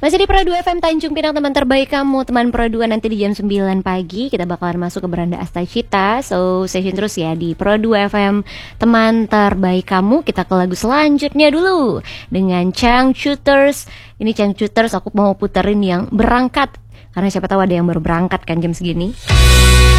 Masih di Pro 2 FM Tanjung Pinang, teman terbaik kamu. Teman Pro 2 nanti di jam 9 pagi kita bakalan masuk ke Beranda Astagita. So session terus ya di Pro 2 FM teman terbaik kamu. Kita ke lagu selanjutnya dulu dengan Changcuters. Ini Changcuters aku mau puterin yang berangkat, karena siapa tahu ada yang baru berangkat kan jam segini.